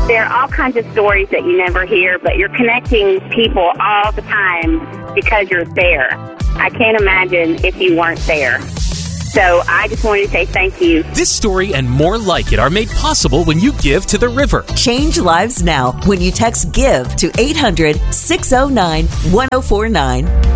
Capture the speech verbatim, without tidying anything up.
There are all kinds of stories that you never hear, but you're connecting people all the time because you're there. I can't imagine if you weren't there. So I just wanted to say thank you. This story and more like it are made possible when you give to the river. Change lives now when you text GIVE to eight hundred, six oh nine, one oh four nine.